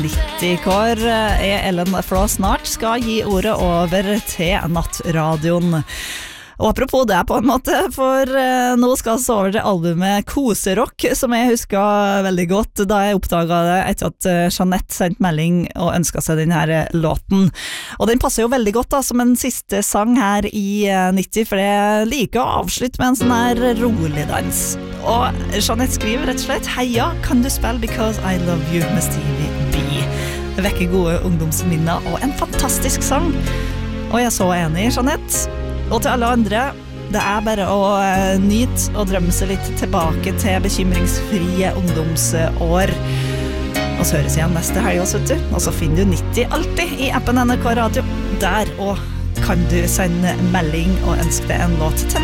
Hvor Ellen Flå snart skal gi ordet over til nattradioen. Og apropos det på en måte, for nå skal vi over til albumet Koserock, som jeg husker veldig godt da jeg oppdaget det etter at Jeanette sendte melding og ønsket seg denne låten. Og den passer jo veldig godt da, som en siste sang her i 90, for jeg liker å avslutte med en sånn her rolig dans. Og Jeanette skriver rett og slett: «Heia, kan du spille Because I Love You med Stevie B?» Det vekker gode ungdomsminner og en fantastisk sang. Og jeg er så enig, Jeanette. Og til alle andre, det er bare å nyte og drømme seg litt tilbake til bekymringsfrie ungdomsår. Og så høres igjen neste helg også, vet du. Og så finner du 90 alltid i appen NRK Radio. Der og kan du sende melding og ønske deg en låt til